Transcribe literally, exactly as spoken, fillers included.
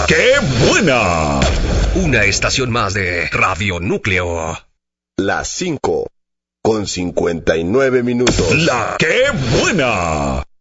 ¡Qué buena! Una estación más de Radio Núcleo. Las cinco con cincuenta y nueve minutos. ¡La qué buena!